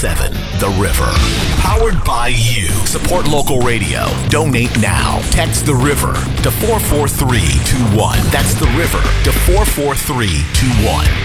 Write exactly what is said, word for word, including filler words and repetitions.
Seven, The River. Powered by you. Support local radio. Donate now. Text The River to four four three two one. That's The River to four four three two one.